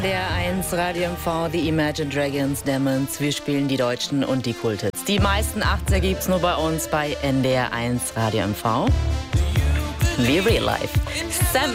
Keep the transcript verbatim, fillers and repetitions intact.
N D R eins Radio M V, die Imagine Dragons, Demons. Wir spielen die Deutschen und die Kulthits. Die meisten achtziger gibt's nur bei uns bei N D R eins Radio M V. Wie Real Life. Sam